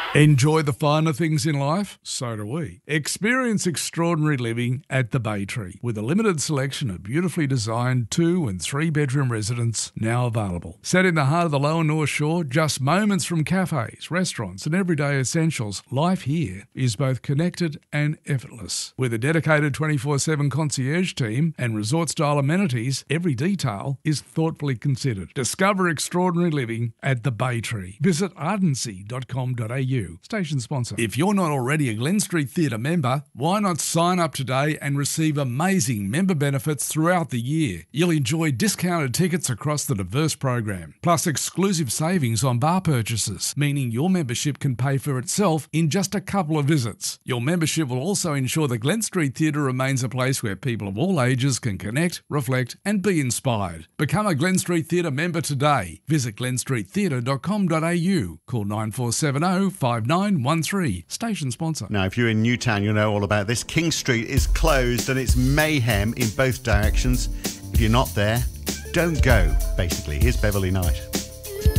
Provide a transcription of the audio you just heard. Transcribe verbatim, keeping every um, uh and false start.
Enjoy the finer things in life? So do we. Experience extraordinary living at the Bay Tree with a limited selection of beautifully designed two and three bedroom residences now available. Set in the heart of the Lower North Shore, just moments from cafes, restaurants and everyday essentials, life here is both connected and effortless. With a dedicated twenty-four seven concierge team and resort-style amenities, every detail is thoughtfully considered. Discover extraordinary living at the Bay Tree. Visit ardency dot com dot a u. Station sponsor. If you're not already a Glen Street Theatre member, why not sign up today and receive amazing member benefits throughout the year? You'll enjoy discounted tickets across the diverse program, plus exclusive savings on bar purchases, meaning your membership can pay for itself in just a couple of visits. Your membership will also ensure the Glen Street Theatre remains a place where people of all ages can connect, reflect and be inspired. Become a Glen Street Theatre member today. Visit glen street theatre dot com dot a u. Call nine four seven zero, five nine one three. Station sponsor. Now, if you're in Newtown, you'll know all about this. King Street is closed and it's mayhem in both directions. If you're not there, don't go, basically. Here's Beverly Knight.